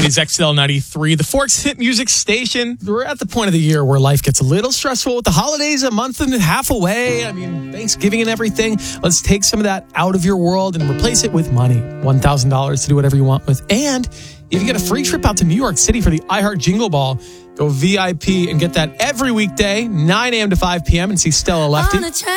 Philly's XL93, the Forks Hit Music Station. We're at the point of the year where life gets a little stressful with the holidays a month and a half away. I mean, Thanksgiving and everything. Let's take some of that out of your world and replace it with money. $1,000 to do whatever you want with. And if you get a free trip out to New York City for the iHeart Jingle Ball, go VIP and get that every weekday, 9 a.m. to 5 p.m. and see Stella Lefty.